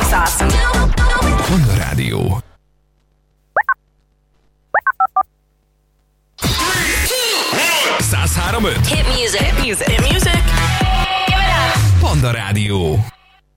music's awesome. Panda Rádió. Hit music. Hit music. Hit music. Give it up. Panda Rádió.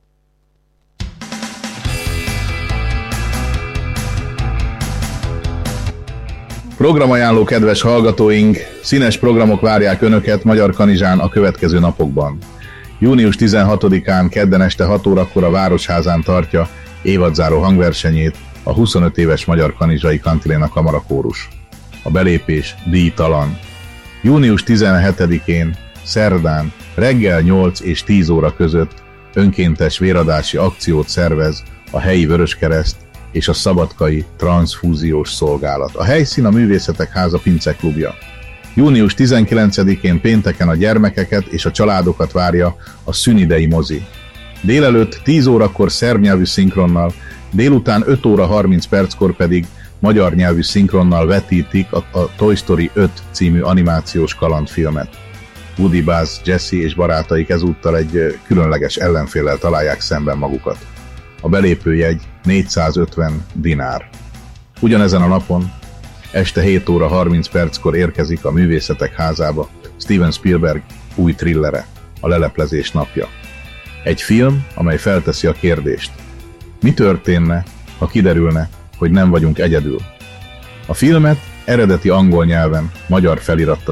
Programajánló kedves hallgatóink, színes programok várják Önöket Magyar Kanizsán a következő napokban. Június 16-án kedden este 6 órakor a Városházán tartja évadzáró hangversenyét a 25 éves Magyar Kanizsai Kantiléna Kamarakórus. A belépés díjtalan. Június 17-én, szerdán, reggel 8 és 10 óra között önkéntes véradási akciót szervez a helyi Vöröskereszt és a szabadkai Transzfúziós Szolgálat. A helyszín a Művészetek Háza Pinceklubja. Június 19-én pénteken a gyermekeket és a családokat várja a Szünidei mozi. Délelőtt 10 órakor szerb nyelvű szinkronnal, délután 5 óra 30 perckor pedig magyar nyelvű szinkronnal vetítik a Toy Story 5 című animációs kalandfilmet. Woody, Buzz, Jessie és barátaik ezúttal egy különleges ellenféllel találják szemben magukat. A belépőjegy 450 dinár. Ugyanezen a napon, este 7 óra 30 perckor érkezik a Művészetek Házába Steven Spielberg új thrillere, a Leleplezés napja. Egy film, amely felteszi a kérdést: mi történne, ha kiderülne, hogy nem vagyunk egyedül? A filmet eredeti angol nyelven magyar felirattal